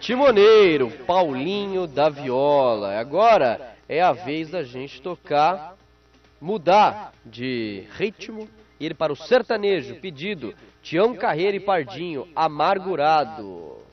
Timoneiro, Paulinho da viola. Agora é a vez da gente tocar, mudar de ritmo, ir para o sertanejo, pedido Tião Carreira e Pardinho, Amargurado.